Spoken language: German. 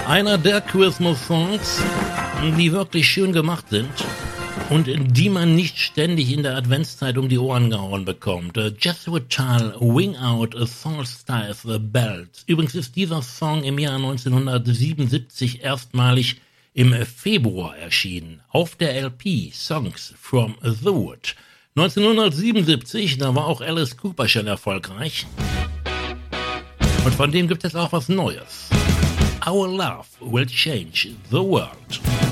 Einer der Christmas-Songs, die wirklich schön gemacht sind und die man nicht ständig in der Adventszeit um die Ohren gehauen bekommt. Jethro Tull, Wing Out a Solstice Bells. Übrigens ist dieser Song im Jahr 1977 erstmalig im Februar erschienen, auf der LP Songs from the Wood. 1977, da war auch Alice Cooper schon erfolgreich. Und von dem gibt es auch was Neues. Our Love Will Change the World.